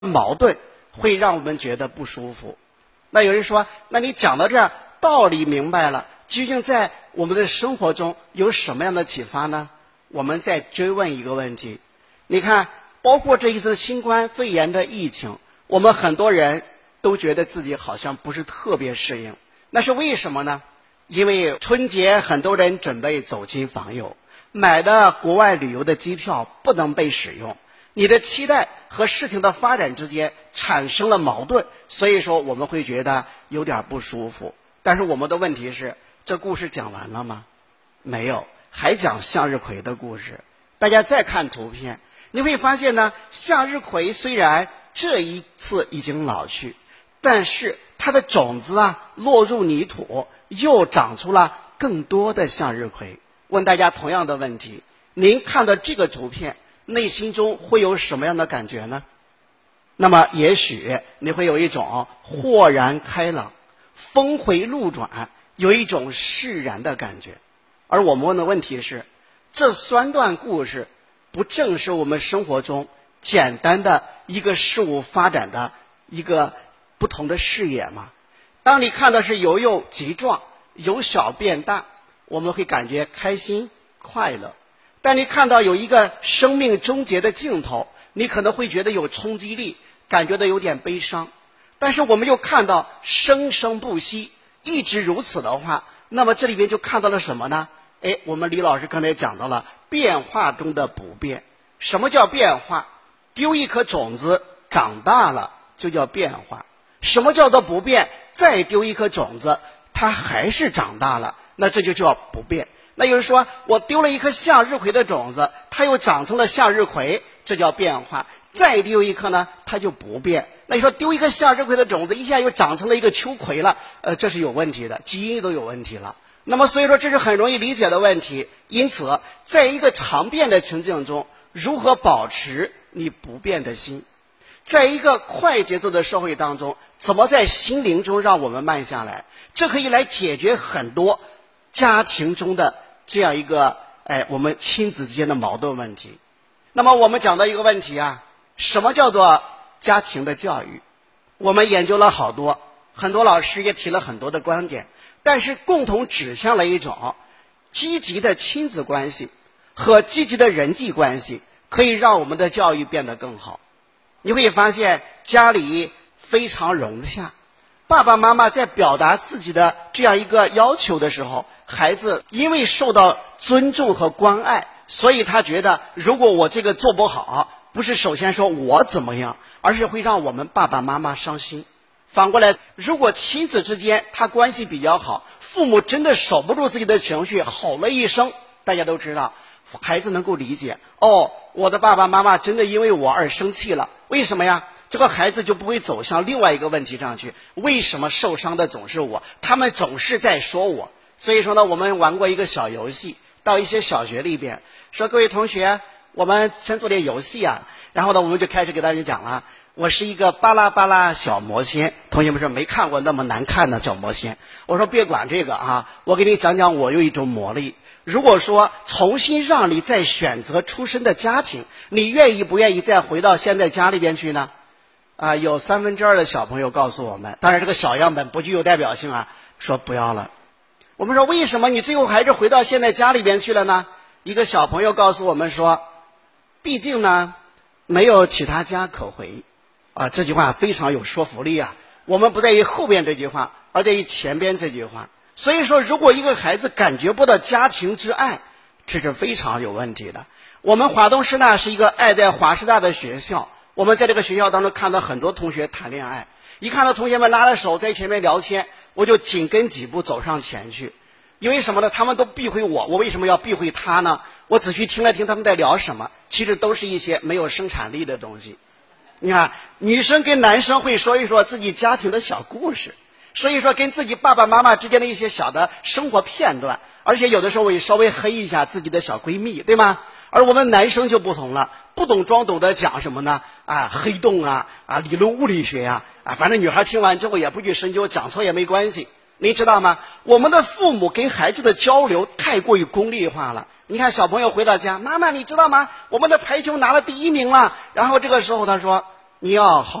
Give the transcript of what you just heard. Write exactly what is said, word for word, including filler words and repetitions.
矛盾会让我们觉得不舒服。那有人说，那你讲到这儿，道理明白了，究竟在我们的生活中有什么样的启发呢？我们再追问一个问题，你看，包括这一次新冠肺炎的疫情，我们很多人都觉得自己好像不是特别适应，那是为什么呢？因为春节很多人准备走亲访友，买的国外旅游的机票不能被使用，你的期待和事情的发展之间产生了矛盾，所以说我们会觉得有点不舒服。但是我们的问题是，这故事讲完了吗？没有，还讲向日葵的故事。大家再看图片，你会发现呢，向日葵虽然这一次已经老去，但是它的种子啊落入泥土，又长出了更多的向日葵。问大家同样的问题，您看到这个图片，内心中会有什么样的感觉呢？那么也许你会有一种豁然开朗、峰回路转，有一种释然的感觉。而我们问的问题是，这三段故事不正是我们生活中简单的一个事物发展的一个不同的视野吗？当你看的是由幼及壮，由小变大，我们会感觉开心快乐。但你看到有一个生命终结的镜头，你可能会觉得有冲击力，感觉到有点悲伤。但是我们又看到生生不息，一直如此的话，那么这里边就看到了什么呢？哎，我们李老师刚才讲到了变化中的不变。什么叫变化？丢一颗种子长大了就叫变化。什么叫做不变？再丢一颗种子它还是长大了，那这就叫不变。那有人说，我丢了一颗向日葵的种子，它又长成了向日葵，这叫变化。再丢一颗呢，它就不变。那你说丢一颗向日葵的种子，一下又长成了一个秋葵了，呃，这是有问题的，基因都有问题了。那么所以说这是很容易理解的问题。因此在一个常变的情境中，如何保持你不变的心？在一个快节奏的社会当中，怎么在心灵中让我们慢下来？这可以来解决很多家庭中的这样一个哎我们亲子之间的矛盾问题。那么我们讲到一个问题啊，什么叫做家庭的教育？我们研究了好多，很多老师也提了很多的观点，但是共同指向了一种积极的亲子关系和积极的人际关系可以让我们的教育变得更好。你会发现家里非常融洽，爸爸妈妈在表达自己的这样一个要求的时候，孩子因为受到尊重和关爱，所以他觉得如果我这个做不好，不是首先说我怎么样，而是会让我们爸爸妈妈伤心。反过来，如果亲子之间他关系比较好，父母真的守不住自己的情绪，吼了一声，大家都知道孩子能够理解，哦，我的爸爸妈妈真的因为我而生气了。为什么呀？这个孩子就不会走向另外一个问题上去，为什么受伤的总是我？他们总是在说我。所以说呢，我们玩过一个小游戏，到一些小学里边说，各位同学，我们先做点游戏啊。然后呢，我们就开始给大家讲了，我是一个巴拉巴拉小魔仙。同学们说没看过那么难看的小魔仙。我说别管这个啊，我给你讲讲我有一种魔力。如果说重新让你再选择出身的家庭，你愿意不愿意再回到现在家里边去呢？啊，有三分之二的小朋友告诉我们，当然这个小样本不具有代表性啊，说不要了。我们说为什么你最后还是回到现在家里边去了呢？一个小朋友告诉我们说，毕竟呢没有其他家可回啊，这句话非常有说服力啊。我们不在于后边这句话，而在于前边这句话。所以说，如果一个孩子感觉不到家庭之爱，这是非常有问题的。我们华东师大是一个爱在华师大的学校，我们在这个学校当中看到很多同学谈恋爱，一看到同学们拉着手在前面聊天，我就紧跟几步走上前去。因为什么呢？他们都避讳我，我为什么要避讳他呢？我仔细听了听他们在聊什么，其实都是一些没有生产力的东西。你看，女生跟男生会说一说自己家庭的小故事，所以说跟自己爸爸妈妈之间的一些小的生活片段，而且有的时候会稍微黑一下自己的小闺蜜，对吗？而我们男生就不同了，不懂装懂的讲什么呢？啊，黑洞啊，啊，理论物理学呀，啊，反正女孩听完之后也不去深究，讲错也没关系。你知道吗？我们的父母跟孩子的交流太过于功利化了。你看小朋友回到家，妈妈你知道吗？我们的排球拿了第一名了。然后这个时候他说， 你要好